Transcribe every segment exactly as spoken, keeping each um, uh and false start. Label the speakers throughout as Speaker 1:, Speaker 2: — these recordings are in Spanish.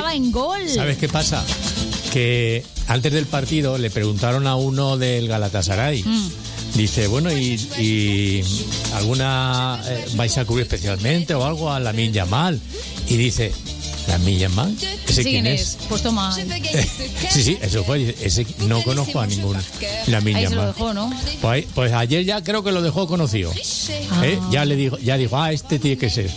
Speaker 1: estaba en gol.
Speaker 2: ¿Sabes qué pasa? Que antes del partido le preguntaron a uno del Galatasaray. Mm. Dice, bueno, ¿y, y alguna eh, vais a cubrir especialmente o algo a Lamine Yamal? Y dice, ¿Lamine Yamal? ¿Ese
Speaker 1: sí,
Speaker 2: quién es?
Speaker 1: es? Pues toma.
Speaker 2: sí, sí, eso fue. Ese, no conozco a ningún Lamine Yamal.
Speaker 1: Ahí se lo dejó, ¿no?
Speaker 2: Pues, pues ayer ya creo que lo dejó conocido. Ah. ¿Eh? Ya le dijo, ya dijo, ah, este tiene que ser.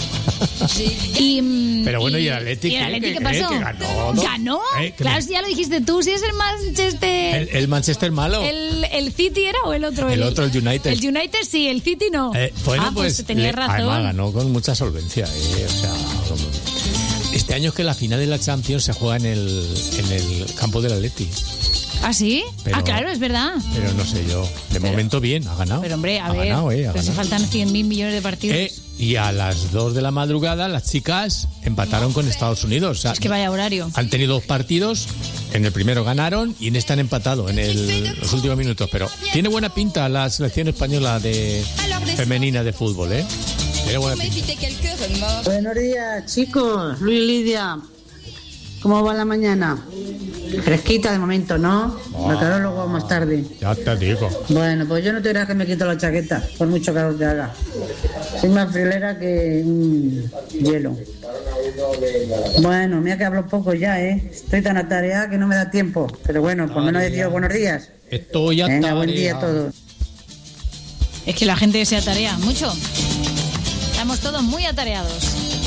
Speaker 1: y,
Speaker 2: Pero bueno, ¿y el Atlético?
Speaker 1: ¿Y el Atlético qué pasó?
Speaker 2: Eh, que ganó, ¿no?
Speaker 1: ¿Ganó?
Speaker 2: Eh,
Speaker 1: claro, si ya lo dijiste tú, si es el Manchester...
Speaker 2: ¿El, el Manchester malo?
Speaker 1: El, ¿El City era o el otro?
Speaker 2: El, el otro, el United.
Speaker 1: El United sí, el City no.
Speaker 2: Eh, bueno,
Speaker 1: ah, pues, pues tenías razón.
Speaker 2: Además ganó con mucha solvencia. Eh, o sea, este año es que la final de la Champions se juega en el, en el campo del Atleti.
Speaker 1: ¿Ah, sí? Pero, ah, claro, es verdad.
Speaker 2: Pero no sé yo. De pero, momento bien, ha ganado.
Speaker 1: Pero hombre, a
Speaker 2: ha
Speaker 1: ver,
Speaker 2: ganado, eh, ha
Speaker 1: pero
Speaker 2: ganado.
Speaker 1: se faltan cien mil millones de partidos.
Speaker 2: Eh, y a las dos de la madrugada las chicas empataron con Estados Unidos. O sea,
Speaker 1: es que vaya horario.
Speaker 2: Han tenido dos partidos, en el primero ganaron y en este han empatado en el, los últimos minutos. Pero tiene buena pinta la selección española de femenina de fútbol, ¿eh? Tiene buena pinta.
Speaker 3: Buenos días, chicos. Luis, Lidia. ¿Cómo va la mañana? Fresquita de momento, ¿no? Oh, la calor luego más tarde.
Speaker 2: Ya te digo.
Speaker 3: Bueno, pues yo no te dirás que me quito la chaqueta, por mucho calor que haga. Soy más friolera que un hielo. Bueno, mira que hablo poco ya, ¿eh? Estoy tan atareada que no me da tiempo. Pero bueno, por lo menos decido buenos días.
Speaker 2: Estoy atareada.
Speaker 3: Venga, buen día a todos.
Speaker 1: Es que la gente se atarea mucho. Estamos todos muy atareados.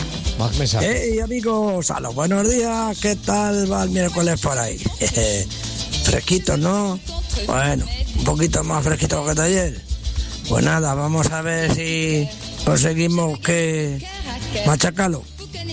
Speaker 4: Hey amigos, a los buenos días, ¿qué tal va el miércoles por ahí? Fresquito, ¿no? Bueno, un poquito más fresquito que ayer. Pues nada, vamos a ver si conseguimos que machacarlo.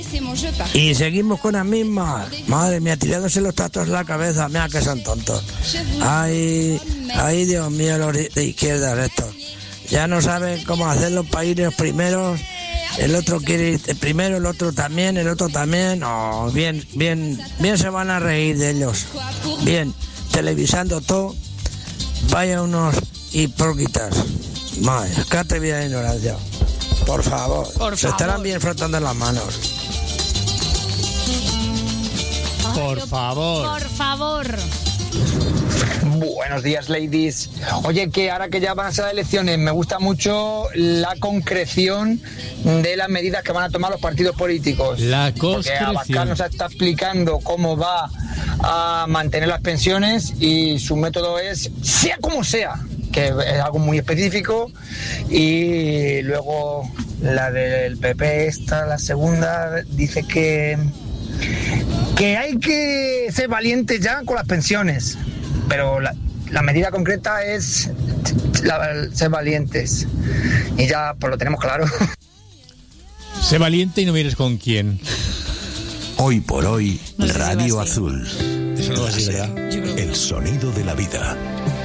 Speaker 4: Y seguimos con las mismas. Madre mía, tirándose los tactos en la cabeza, mira que son tontos. Ay, ay Dios mío, los de izquierda estos. Ya no saben cómo hacerlo para ir los primeros. El otro quiere ir primero, el otro también, el otro también. Oh, bien, bien, bien se van a reír de ellos. Bien, televisando todo. Vaya unos hipócritas. Madre, qué atrevida ignorancia. Por favor,
Speaker 1: Por
Speaker 4: se
Speaker 1: favor.
Speaker 4: estarán bien frotando las manos.
Speaker 2: Por
Speaker 1: Ay,
Speaker 2: favor.
Speaker 1: Por favor.
Speaker 5: Buenos días, ladies. Oye, que ahora que ya van a ser las elecciones, me gusta mucho la concreción de las medidas que van a tomar los partidos políticos.
Speaker 2: La
Speaker 5: Porque Abascal nos está explicando cómo va a mantener las pensiones y su método es, sea como sea, que es algo muy específico. Y luego la del P P, esta, la segunda, dice que, que hay que ser valientes ya con las pensiones. Pero la, la medida concreta es la, ser valientes. Y ya pues lo tenemos claro.
Speaker 2: Sé valiente y no mires con quién.
Speaker 6: Hoy por hoy,
Speaker 1: No sé si
Speaker 6: Radio
Speaker 1: va así.
Speaker 6: Azul.
Speaker 2: Eso no va así, ¿verdad?
Speaker 6: El sonido de la vida.